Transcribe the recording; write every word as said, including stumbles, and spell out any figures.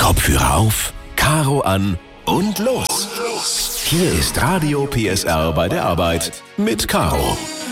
Kopfhörer auf, Karo an und los. Hier ist Radio P S R bei der Arbeit mit Karo.